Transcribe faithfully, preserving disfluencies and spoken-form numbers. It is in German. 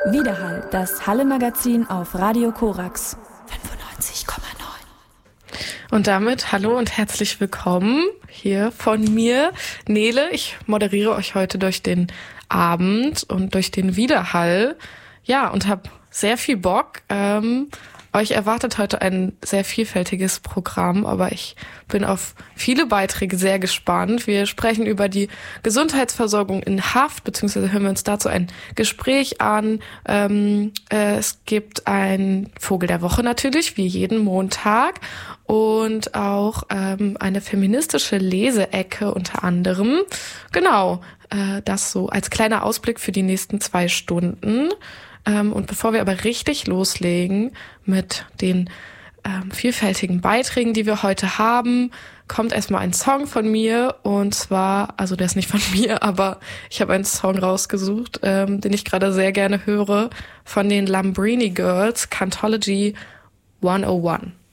Widerhall, das Halle-Magazin auf Radio Korax fünfundneunzig Komma neun. Und damit hallo und herzlich willkommen hier von mir, Nele. Ich moderiere euch heute durch den Abend und durch den Widerhall. Ja, und habe sehr viel Bock. Ähm, euch erwartet heute ein sehr vielfältiges Programm, aber ich bin auf viele Beiträge sehr gespannt. Wir sprechen über die Gesundheitsversorgung in Haft, beziehungsweise hören wir uns dazu ein Gespräch an. Ähm, äh, es gibt ein Vogel der Woche natürlich, wie jeden Montag, und auch ähm, eine feministische Leseecke unter anderem. Genau, äh, das so als kleiner Ausblick für die nächsten zwei Stunden. Und bevor wir aber richtig loslegen mit den ähm, vielfältigen Beiträgen, die wir heute haben, kommt erstmal ein Song von mir. Und zwar, also der ist nicht von mir, aber ich habe einen Song rausgesucht, ähm, den ich gerade sehr gerne höre, von den Lambrini Girls, Cantology hundertundeins.